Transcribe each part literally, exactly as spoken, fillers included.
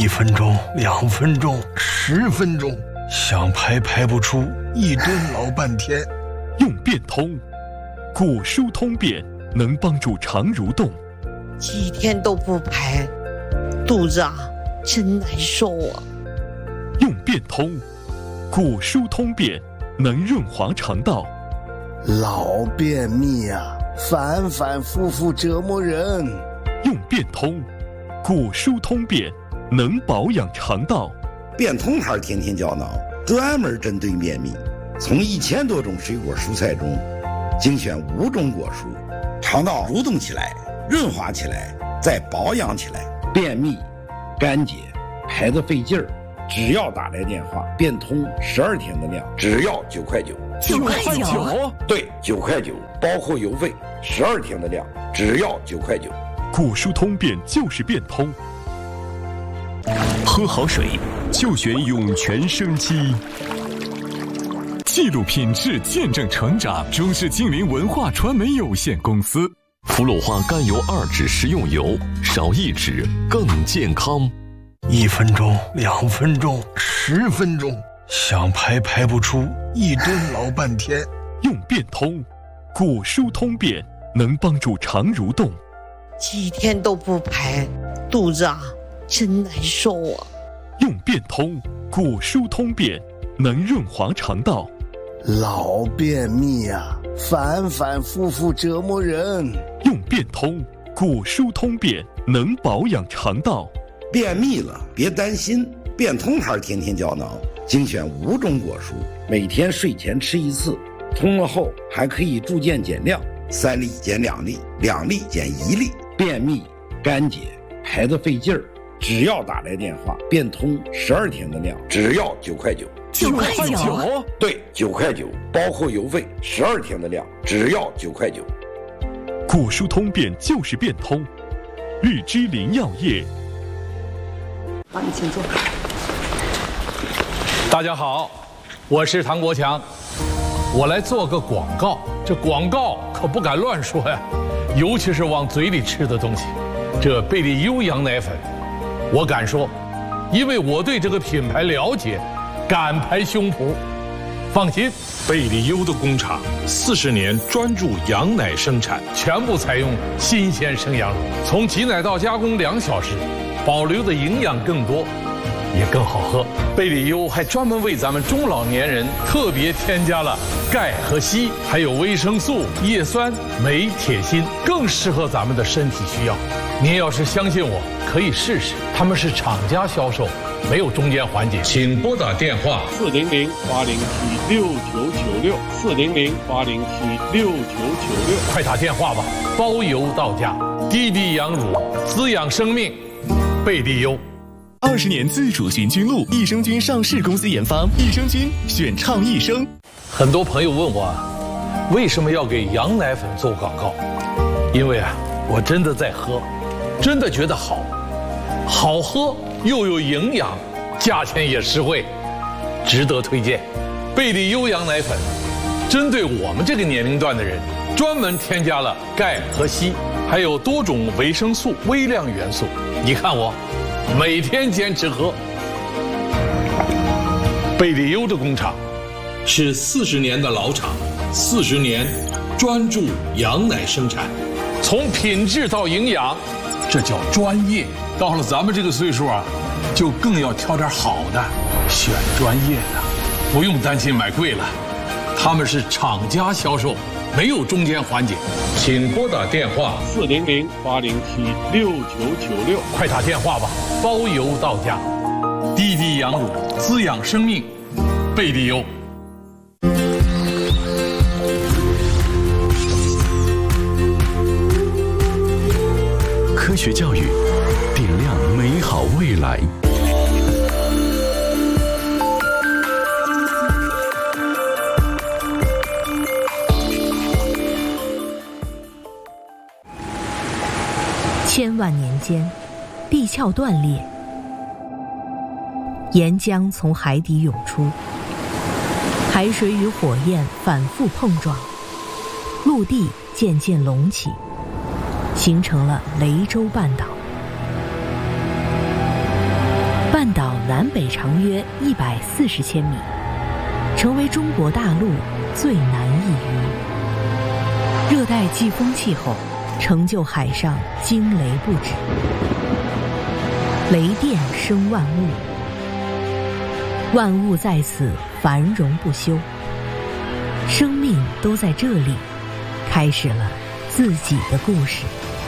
一分钟、两分钟、十分钟，想排排不出，一蹲老半天。 用变通，古书通便能帮助肠蠕动。 几天都不排，肚子啊真难受啊。 用变通，古书通便能润滑肠道。 老便秘啊，反反复复折磨人。 用变通，古书通便能保养肠道。 变通牌天天胶囊专门针对便秘，从一千多种水果蔬菜中精选五种果蔬，肠道蠕动起来，润滑起来，再保养起来。便秘、干结、排得费劲儿，只要打来电话，变通十二天的量，只要九块九。 九块九？ 对，九块九，包括邮费，十二天的量，只要九块九。 古书通便就是变通。 喝好水就选涌泉生机，记录品质，见证成长。中式精灵文化传媒有限公司。氟鲁化甘油二酯食用油，少一酯更健康。 一分钟、两分钟、十分钟，想排排不出，一蹲老半天。 用变通，古书通便能帮助肠蠕动。 几天都不排，肚子啊真难受啊。 用变通，古书通便能润滑肠道。 老便秘啊，反反复复折磨人。 用变通，古书通便能保养肠道。 便秘了别担心，变通牌天天胶囊精选五种果蔬，每天睡前吃一次，通了后还可以逐渐减量，三粒减两粒，两粒减一粒。便秘、干结、排得费劲儿，只要打来电话，变通十二天的量，只要九块九。 九块九？ 对，九块九，包括邮费，十二天的量，只要九块九。 古书通便就是变通。日之林药业。 帮你请坐。 大家好，我是唐国强，我来做个广告。这广告可不敢乱说呀，尤其是往嘴里吃的东西。这贝利优羊奶粉，我敢说，因为我对这个品牌了解，敢拍胸脯。放心， 贝利优的工厂四十年专注羊奶生产， 全部采用新鲜生羊乳，从挤奶到加工两小时，保留的营养更多，也更好喝。贝利优还专门为咱们中老年人特别添加了钙和硒，还有维生素、叶酸、镁、铁、锌，更适合咱们的身体需要。您要是相信我，可以试试。他们是厂家销售，没有中间环节。 请拨打电话四零零八零七六九九六四零零八零七六九九六， 快打电话吧，包邮到家。滴滴羊乳，滋养生命，贝利优。 二十年自主循菌露，益生菌上市公司研发，益生菌选倡益生。 很多朋友问我，为什么要给羊奶粉做广告？因为啊，我真的在喝，真的觉得好，好喝又有营养，价钱也实惠，值得推荐。贝利优羊奶粉，针对我们这个年龄段的人，专门添加了钙和硒，还有多种维生素、微量元素。你看我，每天坚持喝。贝利优的工厂是四十年的老厂，四十年专注羊奶生产， 从品质到营养，这叫专业。到了咱们这个岁数啊，就更要挑点好的，选专业的，不用担心买贵了。他们是厂家销售，没有中间环节。 请拨打电话四零零八零七六九九六， 快打电话吧，包邮到家。滴滴羊乳，滋养生命，贝利优。 科学教育，点亮美好未来。 千万年间，地壳断裂，岩浆从海底涌出，海水与火焰反复碰撞，陆地渐渐隆起，形成了雷州半岛。 南北长约一百四十千米，成为中国大陆最南一隅。热带季风气候成就海上惊雷不止，雷电生万物，万物在此繁荣不休，生命都在这里开始了自己的故事。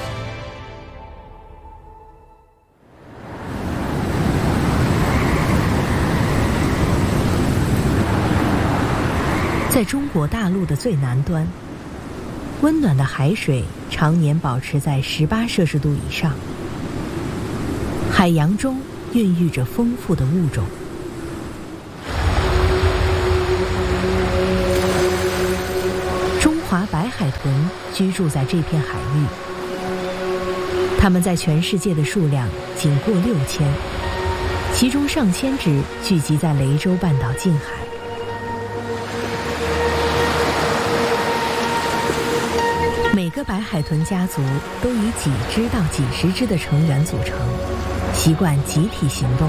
在中国大陆的最南端，温暖的海水常年保持在十八摄氏度以上，海洋中孕育着丰富的物种。中华白海豚居住在这片海域，它们在全世界的数量仅过六千，其中上千只聚集在雷州半岛近海。每个白海豚家族都以几只到几十只的成员组成，习惯集体行动。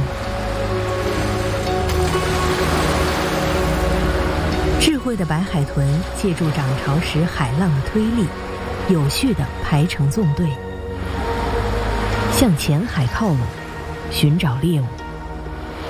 智慧的白海豚借助涨潮时海浪的推力，有序地排成纵队，向前海靠拢，寻找猎物。